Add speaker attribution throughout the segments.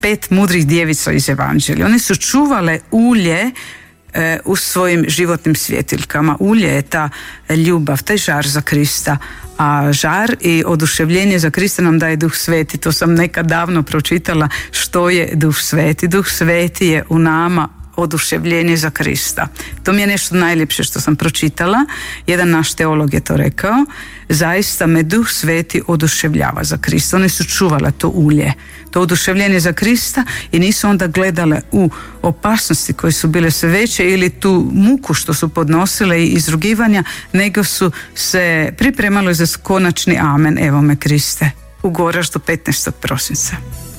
Speaker 1: 5 mudrih djevica iz Evanđelja. One su čuvale ulje u svojim životnim svjetiljkama. Ulje je ta ljubav, taj žar za Krista, a žar i oduševljenje za Krista nam daje Duh Sveti. To sam nekad davno pročitala što je Duh Sveti. Duh Sveti je u nama oduševljenje za Krista. To mi je nešto najljepše što sam pročitala. Jedan naš teolog je to rekao. Zaista me Duh Sveti oduševljava za Krista. One su čuvale to ulje, to oduševljenje za Krista i nisu onda gledale u opasnosti koje su bile sve veće ili tu muku što su podnosile i izrugivanja, nego su se pripremale za konačni amen. Evo me Kriste. U Goraždu 15. prosinca.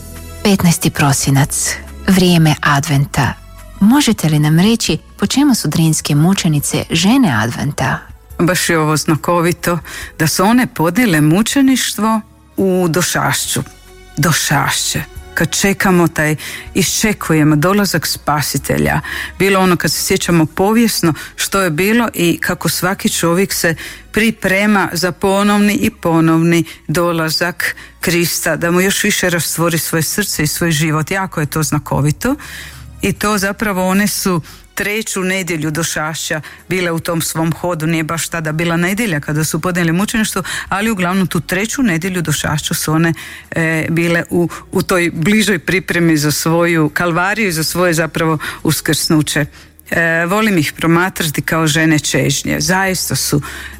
Speaker 2: 15. prosinac, vrijeme adventa. Možete li nam reći po čemu su drinske mučenice žene adventa?
Speaker 1: Baš je ovo znakovito da su one podnijele mučeništvo u došašću. Došašće. Kad čekamo iščekujemo dolazak spasitelja. Bilo ono kad se sjećamo povijesno što je bilo i kako svaki čovjek se priprema za ponovni i ponovni dolazak Krista, da mu još više rastvori svoje srce i svoj život. Jako je to znakovito. I to zapravo one su 3. nedjelju došašća bile u tom svom hodu, nije baš tada bila nedjelja kada su podnijeli mučeništvo, ali uglavnom tu 3. nedjelju došašću su one bile u toj bližoj pripremi za svoju kalvariju i za svoje zapravo uskrsnuće. Volim ih promatrati kao žene čežnje. Zaista su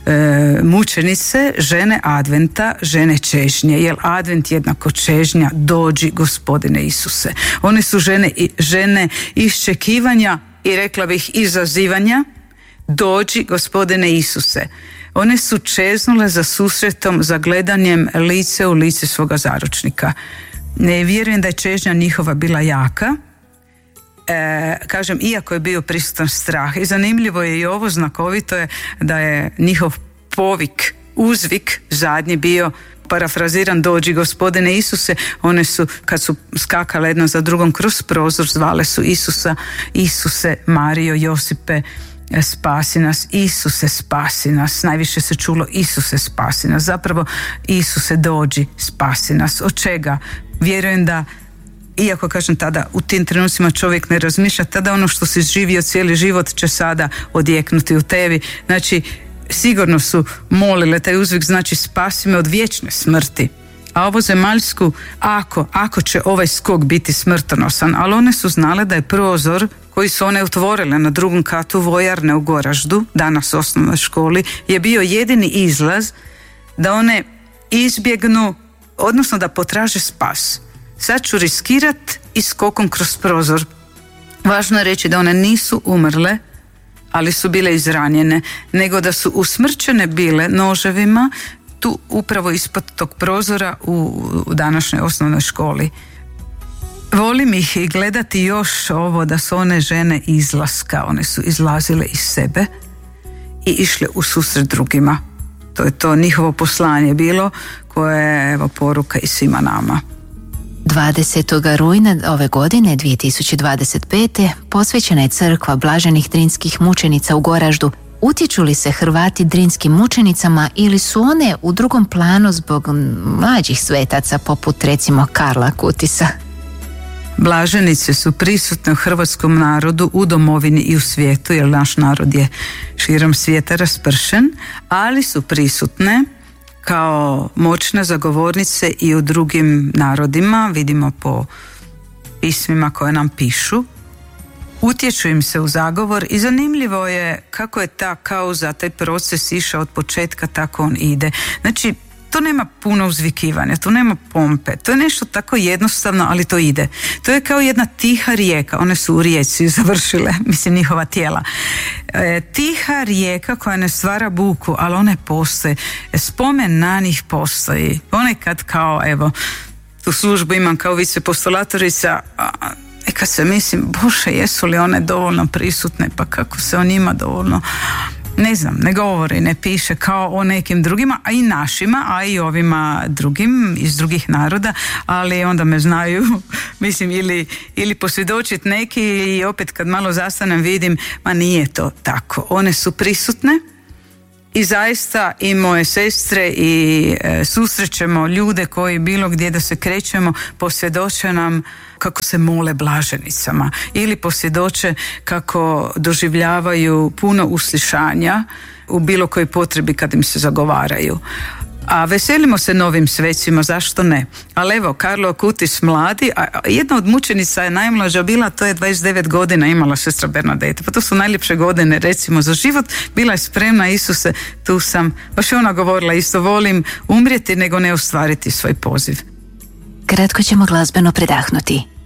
Speaker 1: mučenice, žene adventa, žene čežnje, jer advent jednako čežnja, dođi Gospodine Isuse. One su žene iščekivanja i rekla bih izazivanja, dođi Gospodine Isuse. One su čeznule za susretom, za gledanjem lice u lice svoga zaručnika. Ne vjerujem da je čežnja njihova bila jaka. Kažem, iako je bio prisutan strah. I zanimljivo je i ovo, znakovito je da je njihov povik, uzvik zadnji bio parafraziran, dođi Gospodine Isuse. One su, kad su skakale jedna za drugom kroz prozor, zvale su Isuse, Marijo, Josipe, spasi nas, Isuse spasi nas. Najviše se čulo Isuse spasi nas. Zapravo Isuse dođi, spasi nas. Od čega? Vjerujem da, iako kažem tada u tim trenucima čovjek ne razmišlja, tada ono što si živio cijeli život će sada odjeknuti u tebi. Znači sigurno su molile, taj uzvik znači spasi me od vječne smrti. A ovo zemaljsku, ako će ovaj skok biti smrtonosan, ali one su znale da je prozor koji su one otvorile na 2. katu vojarne u Goraždu, danas osnovnoj školi, je bio jedini izlaz da one izbjegnu, odnosno da potraže spas. Sad ću riskirat i skokom kroz prozor. Važno je reći da one nisu umrle, ali su bile izranjene, nego da su usmrćene bile noževima tu upravo ispod tog prozora u današnjoj osnovnoj školi. Volim ih i gledati još ovo da su one žene izlaska, one su izlazile iz sebe i išle u susret drugima. To je to njihovo poslanje bilo, koje je evo poruka i svima nama.
Speaker 2: 20. rujna ove godine 2025. posvećena je crkva blaženih drinskih mučenica u Goraždu. Utječu li se Hrvati drinskim mučenicama ili su one u drugom planu zbog mlađih svetaca poput recimo Karla Kutisa?
Speaker 1: Blaženice su prisutne u hrvatskom narodu, u domovini i u svijetu, jer naš narod je širom svijeta raspršen, ali su prisutne kao moćne zagovornice i u drugim narodima, vidimo po pismima koje nam pišu. Utječu im se u zagovor i zanimljivo je kako je ta kauza, taj proces išao od početka, tako on ide. Znači, to nema puno uzvikivanja, to nema pompe, to je nešto tako jednostavno, ali to ide. To je kao jedna tiha rijeka, one su u rijeci završile, mislim njihova tijela. Tiha rijeka koja ne stvara buku, ali one postoje. Spomen na njih postoji. Ponekad kao, evo, tu službu imam kao vicepostolatorica, kad se mislim, Bože, jesu li one dovoljno prisutne, pa kako se o njima dovoljno, ne znam, ne govori, ne piše kao o nekim drugima, a i našima, a i ovima drugim iz drugih naroda, ali onda me znaju, mislim, ili posvjedočiti neki i opet kad malo zastanem vidim, ma nije to tako. One su prisutne I zaista i moje sestre i susrećemo ljude koji bilo gdje da se krećemo posvjedoče nam kako se mole blaženicama ili posvjedoče kako doživljavaju puno uslišanja u bilo kojoj potrebi kad im se zagovaraju. A veselimo se novim svecima, zašto ne? Ali evo, Carlo Acutis mladi, a jedna od mučenica je najmlađa bila, to je 29 godina imala sestra Bernadeta. Pa to su najljepše godine, recimo, za život. Bila je spremna, Isuse, tu sam. Baš je ona govorila, isto volim umrijeti nego ne ostvariti svoj poziv.
Speaker 2: Kratko ćemo glazbeno predahnuti.